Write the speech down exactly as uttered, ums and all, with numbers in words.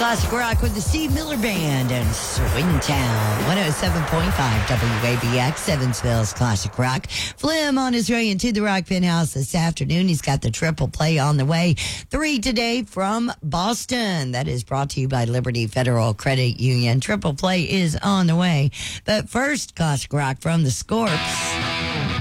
Classic Rock with the Steve Miller Band and Swingtown. one oh seven point five W A B X, Evansville's Classic Rock. Flim on his way into the Rock Penthouse this afternoon. He's got the triple play on the way. Three today from Boston. That is brought to you by Liberty Federal Credit Union. Triple play is on the way. But first, Classic Rock from the Scorps.